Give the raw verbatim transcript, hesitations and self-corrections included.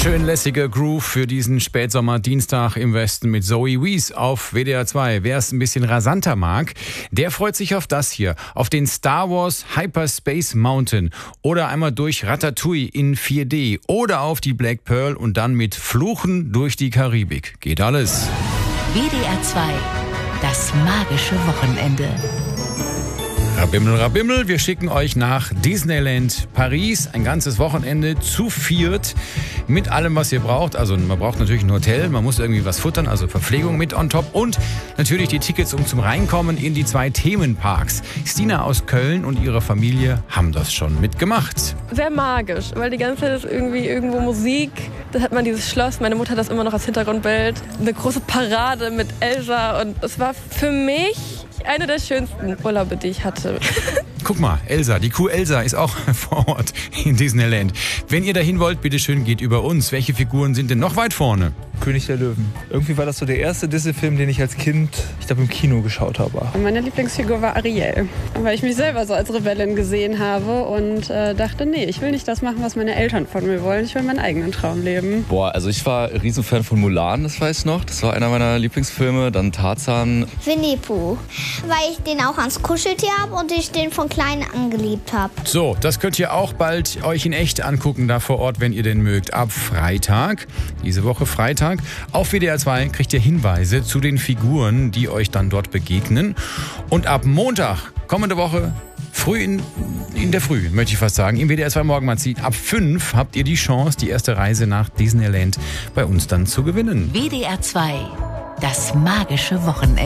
Schön lässiger Groove für diesen Spätsommer-Dienstag im Westen mit Zoe Wees auf W D R zwei. Wer es ein bisschen rasanter mag, der freut sich auf das hier. Auf den Star Wars Hyperspace Mountain oder einmal durch Ratatouille in vier D oder auf die Black Pearl und dann mit Fluchen durch die Karibik. Geht alles. W D R zwei, das magische Wochenende. Rabimmel, Rabimmel, wir schicken euch nach Disneyland Paris. Ein ganzes Wochenende zu viert mit allem, was ihr braucht. Also man braucht natürlich ein Hotel, man muss irgendwie was futtern, also Verpflegung mit on top und natürlich die Tickets um zum Reinkommen in die zwei Themenparks. Stina aus Köln und ihre Familie haben das schon mitgemacht. Sehr magisch, weil die ganze Zeit ist irgendwie irgendwo Musik. Da hat man dieses Schloss, meine Mutter hat das immer noch als Hintergrundbild. Eine große Parade mit Elsa und es war für mich eine der schönsten Urlaube, die ich hatte. Guck mal, Elsa, die Kuh Elsa ist auch vor Ort in Disneyland. Wenn ihr dahin wollt, bitteschön, geht über uns. Welche Figuren sind denn noch weit vorne? König der Löwen. Irgendwie war das so der erste Disney-Film, den ich als Kind, ich glaube, im Kino geschaut habe. Meine Lieblingsfigur war Ariel, weil ich mich selber so als Rebellin gesehen habe und äh, dachte, nee, ich will nicht das machen, was meine Eltern von mir wollen. Ich will meinen eigenen Traum leben. Boah, also ich war Riesenfan von Mulan, das weiß ich noch. Das war einer meiner Lieblingsfilme. Dann Tarzan. Winnie Pooh, weil ich den auch ans Kuscheltier habe und ich den von klein an geliebt habe. So, das könnt ihr auch bald euch in echt angucken, da vor Ort, wenn ihr den mögt. Ab Freitag, diese Woche Freitag, auf W D R zwei kriegt ihr Hinweise zu den Figuren, die euch dann dort begegnen. Und ab Montag, kommende Woche, früh in, in der Früh, möchte ich fast sagen, im W D R zwei Morgenmagazin, ab fünf habt ihr die Chance, die erste Reise nach Disneyland bei uns dann zu gewinnen. W D R zwei, das magische Wochenende.